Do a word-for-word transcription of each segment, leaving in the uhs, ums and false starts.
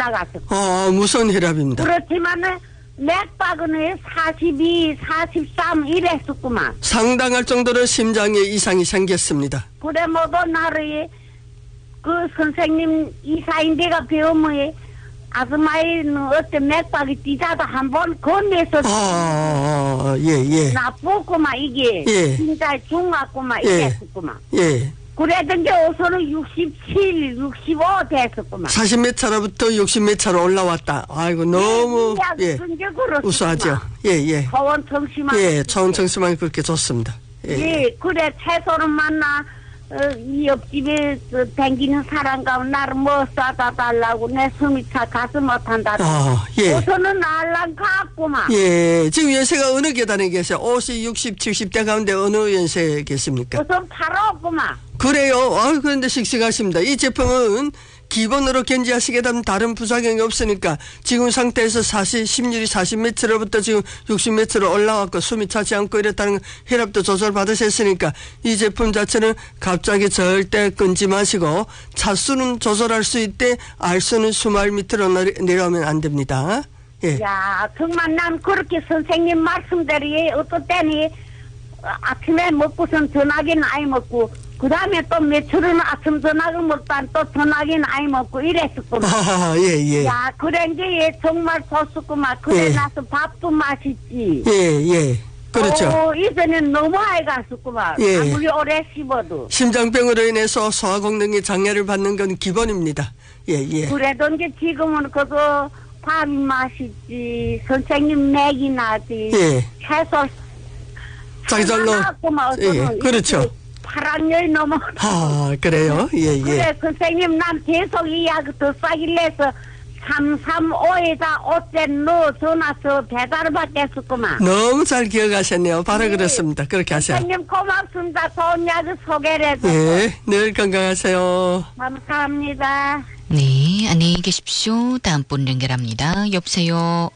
올라갔어. 아, 무슨 혈압입니다. 그렇지만은 맥박은 사십이, 사십삼 이랬었구만. 상당할 정도로 심장에 이상이 생겼습니다. 그래 모두 나를 그 선생님 이사인데가 배우면 아줌마이는 어째 맥박이 뛰자도 한번 건네서 아, 예, 예. 나쁘구만 이게. 예. 진짜 중하구만 예. 이랬었구만. 예. 그랬던 게 어서는 육십칠, 육십오 됐었구만. 사십 몇 차로부터 육십 몇 차로 올라왔다. 아이고, 너무, 예. 우수하죠. 예, 예. 초원 청심환. 예, 초원 청심환이 그렇게 좋습니다. 예. 예, 그래, 채소를 만나, 어, 이 옆집에 그 댕기는 사람 가면 나를 뭐 싸다 달라고 내 숨이 차 가서 못한다. 아, 예. 우선은 알랑 갔구만. 예, 지금 연세가 어느 계단에 계세요? 오십, 육십, 칠십 대 가운데 어느 연세에 계십니까? 우선 팔아오구만. 그래요? 아, 그런데 씩씩하십니다. 이 제품은 기본으로 견지하시게 되면 다른 부작용이 없으니까 지금 상태에서 사십, 심률이 사십 미터로부터 지금 육십 미터로 올라왔고 숨이 차지 않고 이랬다는 혈압도 조절 받으셨으니까 이 제품 자체는 갑자기 절대 끊지 마시고 차수는 조절할 수 있대 알수는 수마일 밑으로 내려오면 안 됩니다. 예. 야, 정말 난 그렇게 선생님 말씀대로 어떤 때는 아침에 먹고선 전화기는 아이 먹고 그 다음에 또 며칠은 아침 전화를 먹다가 또 전화기는 아이 먹고 이랬었구만. 아, 예, 예. 야, 그런 게 정말 좋았구만. 그래 예. 나서 밥도 맛있지. 예, 예. 그렇죠. 어, 이전엔 너무 아이 갔었구만. 예. 아무리 오래 씹어도. 심장병으로 인해서 소화功能이 장애를 받는 건 기본입니다. 예, 예. 그래도 이제 지금은 그거 밥이 맛있지. 선생님 맥이 나지. 예. 채소 자기절로. 예, 그렇죠. 파란열이 넘어. 아, 그래요? 예, 예. 그래, 선생님, 난 계속 이야기 더 싸길래 해서 삼삼오에다 옷잔 넣어 전화서 배달을 받겠었구만. 너무 잘 기억하셨네요. 바로 예. 그렇습니다. 그렇게 하세요. 선생님, 고맙습니다. 좋은 이야기 소개를 해서. 예, 늘 건강하세요. 감사합니다. 네, 안녕히 계십시오. 다음 분 연결합니다. 여보세요.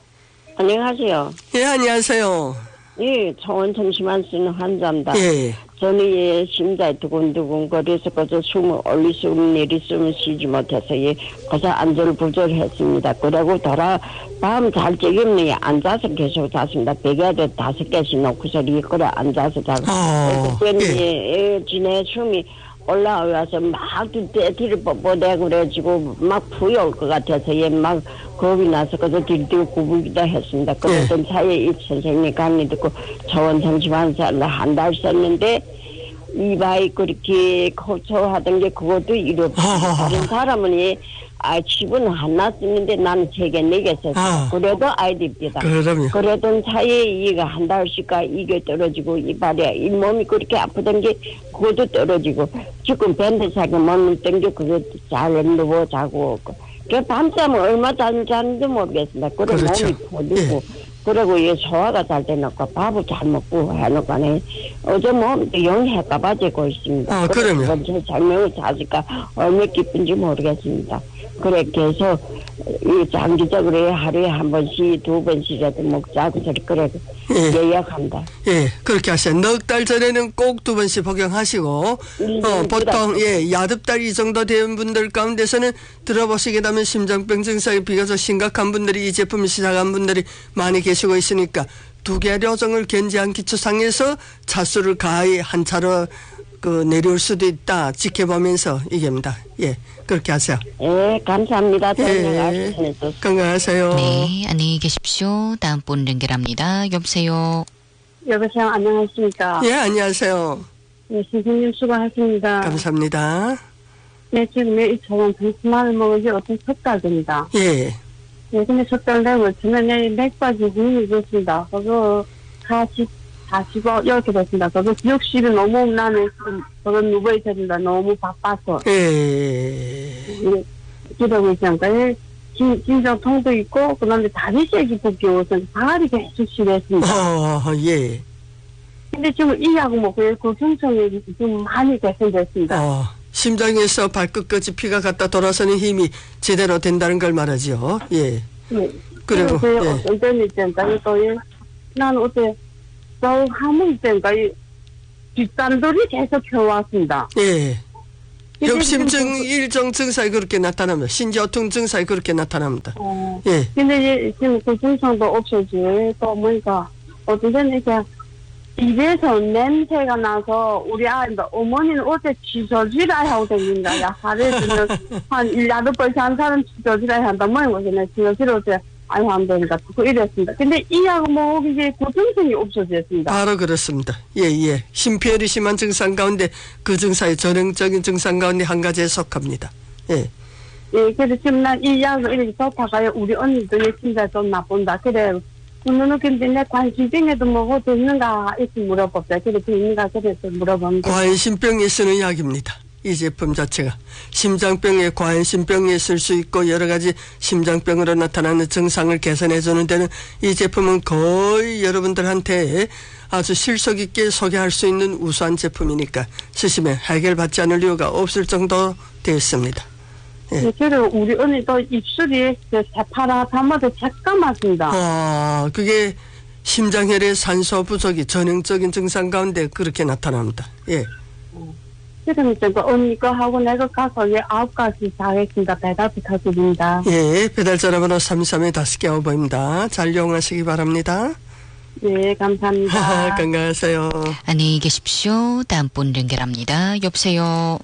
안녕하세요. 예, 안녕하세요. 예, 초원 청심환 쓰는 환자입니다. 예. 저는 예, 심장이 두근두근 거려서 그저 숨을 올리숨 내리숨 쉬지 못해서 예, 그래서 안절 부절했습니다. 그리고 돌아 밤 잘 적이 없네. 앉아서 계속 잤습니다. 베개도 다섯 개씩 놓고서 이거를 앉아서 자고. 어, 그때는 예. 예, 예, 지내 숨이 올라와서 막 뒤를 뻗어대고 그래가지고 막 부여올 것 같아서 얘 막 겁이 나서 그저 뒤를 구부기도 했습니다. 그랬던 사이에 이 선생님이 강의 듣고 초원 청심환사를 한 달 썼는데 이바이 그렇게 고초하던 게 그것도 이렇고 다른 사람은 이 아, 집은 하나 쓰는데 나는 세 개, 네 개 썼어. 아. 그래도 아이들입니다. 그럼요. 그러던 사이에 이가 한 달씩가 이게 떨어지고 이발에 이 몸이 그렇게 아프던 게 그것도 떨어지고 지금 밴드사가 몸을 땡겨 그거 잘 누워 자고 그 밤잠을 얼마 잘 자는지 모르겠습니다. 그래 그렇죠. 몸이 고르고 그리고 이 소화가 잘 되니까 밥을 잘 먹고 해놓고 네 어제 몸도 영 해가봐 되고 있습니다. 아, 그러면. 제 설명을 자니까 얼마나 기쁜지 모르겠습니다. 그래 계속 이 장기적으로 하루에 한 번씩 두 번씩이라도 먹자고 그래 예. 예약한다. 예, 그렇게 하세요. 넉 달 전에는 꼭 두 번씩 복용하시고, 음, 어, 보통, 그렇죠. 예, 야듭달 이 정도 된 분들 가운데서는 들어보시게 되면 심장병 증상이 비교적 심각한 분들이 이 제품을 시작한 분들이 많이 계시고 있으니까 두 개 료정을 견지한 기초상에서 차수를 가히 한 차로 그 내려올 수도 있다 지켜보면서 얘기합니다. 예, 그렇게 하세요. 예, 감사합니다. 예, 건강하세요. 네, 안녕히 계십시오. 다음 분 연결합니다. 여보세요. 여보세요. 안녕하십니까. 예, 안녕하세요. 네, 선생님 수고하십니다. 감사합니다. 네, 지금 이 저번 정신만을 먹은 지 어떤 석 달 됩니다. 예. 네, 근데 석 달 되면 저는 내 맥박이 흥이 좋습니다. 그거 사십, 사십오 이렇게 됐습니다. 그거 육십이 너무 나는 그거 누워있어야 된다. 너무 바빠서. 예. 네, 그러고 있으니까 진, 진정통도 있고 그다음에 다리 쇠기 붓기 오선 다리 계속 심했습니다. 어, 예. 근데 지금 이 약 먹고 고통성이 좀 많이 개선됐습니다. 어, 심장에서 발끝까지 피가 갔다 돌아서는 힘이 제대로 된다는 걸 말하죠. 예. 네. 그리고, 그래서 예. 어떤 때는 있잖아요. 또, 난 어제, 또 하면 있잖아요. 뒷단들이 계속 펴왔습니다. 예. 협심증 일정 증상이 그렇게 나타납니다. 신저통 증상이 그렇게 나타납니다. 어. 예. 근데 이제 지금 그 증상도 없어지고 또 뭐니까 어떤 때는 이렇게 입에서 냄새가 나서 우리 아이도 어머니는 어제 지저지라 하고 다닌다. 야 하루에 그냥 한 일여덟 번씩 한 사람 지저지라 한다. 뭐 이거 그냥 지저지라 어제 아이 안 되니까 그 이랬습니다. 근데 이 약 먹고 이제 그 증상이 없어졌습니다. 바로 그렇습니다. 예, 예. 심폐혈이 심한 증상 가운데 그 증상이 전형적인 증상 가운데 한 가지에 속합니다. 예. 예, 그래서 지금 난 이 약을 이렇게 좋다가요. 우리 언니도 진짜 좀 나쁜다. 그래. 오늘 근데 내 관심병에도 먹어도 있는가 이렇게 물어봅니다. 그래서 있는가 그래서 물어봅니다. 과인심병에 쓰는 약입니다. 이 제품 자체가 심장병에 과인심병에 쓸 수 있고 여러 가지 심장병으로 나타나는 증상을 개선해 주는 데는 이 제품은 거의 여러분들한테 아주 실속 있게 소개할 수 있는 우수한 제품이니까 쓰시면 해결받지 않을 이유가 없을 정도 되었습니다. 예. 그리고 우리 언니도 입술이 새파랗다마다 새까맣습니다. 아, 그게 심장혈의 산소 부족이 전형적인 증상 가운데 그렇게 나타납니다. 예. 그러면서 그 언니 거 하고 내가 가서 예 아홉 가지 다 하겠습니다. 배달 부탁드립니다. 예, 배달 전화번호 삼삼에 다섯 개 오버입니다. 잘 이용하시기 바랍니다. 네, 감사합니다. 건강하세요. 안녕히 계십시오. 다음 분 연결합니다. 여보세요.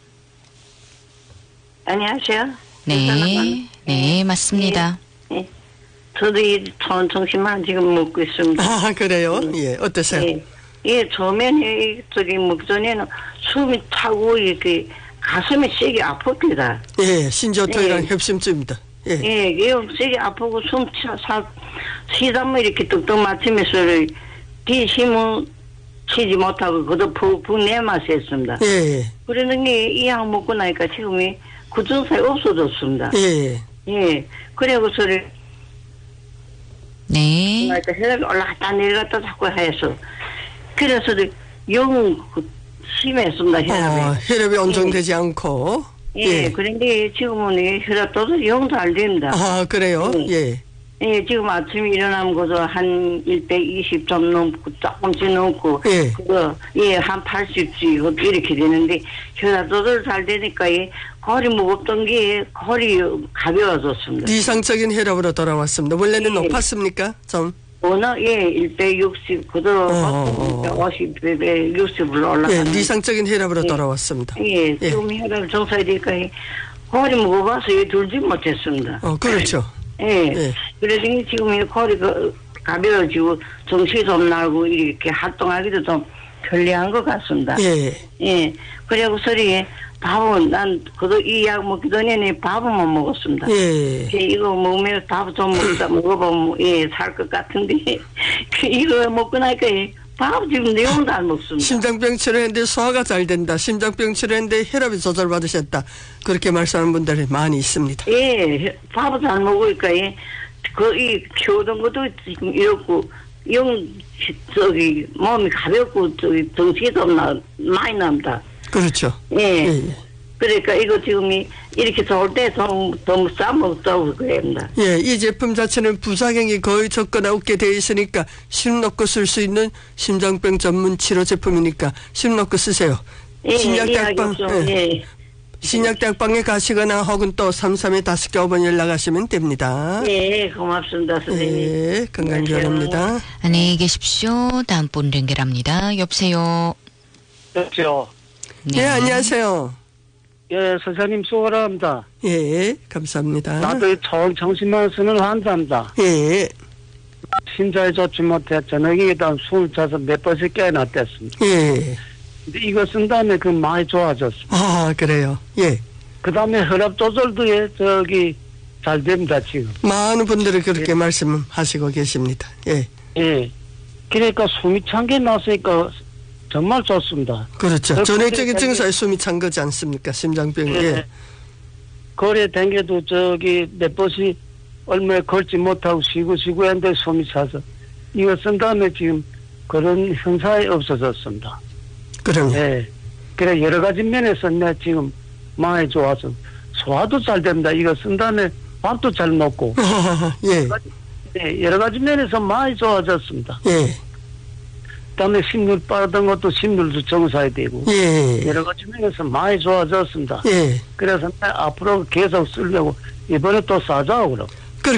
안녕하세요. 네, 네, 맞습니다. 예. 저도 이 정신만 지금 먹고 있습니다. 아, 그래요? 예, 어떠세요? 예, 예 처음에는 저기 먹기 전에는 숨이 차고 이렇게 가슴이 세게 아픕니다. 예, 신저통이랑 예. 협심증입니다. 예. 예, 이게 세게 아프고 숨 차, 차, 쉬다면 이렇게 뚝뚝 맞추면서 뒤 힘을 치지 못하고 그도 푹푹 내마셨습니다. 예. 그러는 게 이 약 먹고 나니까 지금이 그 증상이 없어졌습니다. 예. 예, 그래서 네. 그러니까 혈압이 올라갔다 내려갔다 자꾸 해서 그래서 영 심했습니다. 혈압이. 어, 혈압이 온정되지 않고. 예, 예. 그런데 지금은 혈압도 영 잘 됩니다. 아, 그래요? 네. 예. 예, 지금 아침에 일어나면 그저 한 백이십 점 넘고 조금씩 넘고 예. 그거 예, 한 팔십 주 이렇게 되는데 혈압 조절 잘 되니까 예, 거리 무겁던 게 거리 가벼워졌습니다. 이상적인 혈압으로 돌아왔습니다. 원래는 예. 높았습니까? 좀. 오늘 예, 백육십 그대로 어, 어. 오십, 백육십으로 올라가는. 예, 이상적인 혈압으로 예. 돌아왔습니다. 예, 예. 지금 혈압 정상이 되니까 예, 거리 무거워서 예, 들지 못했습니다. 어, 그렇죠. 예. 예. 그래서 지금 이 거리가 가벼워지고 정신이 좀 나고 이렇게 활동하기도 좀 편리한 것 같습니다. 예. 예. 그리고 소리에 밥은 난 그도 이 약 먹기 전에는 밥은 못 먹었습니다. 예. 예, 이거 먹으면 밥 좀 먹다 먹어보면 예, 살 것 같은데 그 이거 먹고 나니까 예, 밥 지금 내용도 안 먹습니다. 심장병 치료했는데 소화가 잘 된다. 심장병 치료했는데 혈압이 조절받으셨다. 그렇게 말씀하는 분들이 많이 있습니다. 예, 밥을 잘 먹으니까, 예, 그, 이, 키우던 것도 지금 이렇고, 영, 저기, 몸이 가볍고, 저기, 덩치도 나, 많이 납니다. 그렇죠. 예. 예, 예. 그러니까 이거 지금 이렇게 좋을 때 좀, 좀 싸먹다고 그럽니다. 예, 이 제품 자체는 부작용이 거의 적거나 없게 되어 있으니까 심 놓고 쓸 수 있는 심장병 전문 치료 제품이니까 심 놓고 쓰세요. 예, 신약대학방, 예. 예. 신약대학방에 가시거나 혹은 또 삼삼에 다섯 개 오 번 연락하시면 됩니다. 예, 고맙습니다, 선생님. 예, 건강 기원합니다. 안녕히 계십시오. 다음 분 연결합니다. 여보세요. 여보세요. 네, 안녕하세요. 예, 선생님 수고합니다. 예, 감사합니다. 나도 정, 정신만 쓰는 환자입니다. 예, 신자에 좋지 못해 저녁에 일단 숨을 차서 몇 번씩 깨어났댔습니다. 예. 근데 이거 쓴 다음에 그 많이 좋아졌습니다. 아, 그래요. 예. 그 다음에 혈압 조절도 예, 저기 잘 됩니다, 지금. 많은 분들이 그렇게 예. 말씀하시고 계십니다. 예. 예. 그러니까 숨이 찬 게 나서니까 정말 좋습니다. 그렇죠. 그 전형적인 거리에 증상에 숨이 찬 거지 않습니까? 심장병. 예. 예. 거리에 댕겨도 저기 몇 번씩 얼마에 걸지 못하고 쉬고 쉬고 했는데 숨이 차서 이거 쓴 다음에 지금 그런 현상이 없어졌습니다. 그럼요. 예. 그래 여러 가지 면에서 내 지금 많이 좋아서 소화도 잘 됩니다. 이거 쓴 다음에 밥도 잘 먹고 예. 예, 여러 가지 면에서 많이 좋아졌습니다. 예. 그다음에 심률 빠르던 것도 심률도 정사야 되고 예. 여러 가지 면에서 많이 좋아졌습니다. 예. 그래서 앞으로 계속 쓰려고 이번에 또 사자고 그럼.